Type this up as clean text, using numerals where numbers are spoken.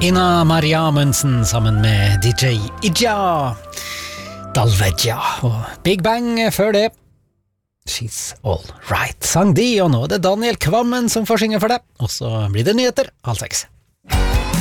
Ina Maria Amundsen sammen med DJ Ija Dalvedja og Big Bang før det She's All Right sang de, og nå er det Daniel Kvammen som får synge for deg, og så blir det nyheter, 5:30.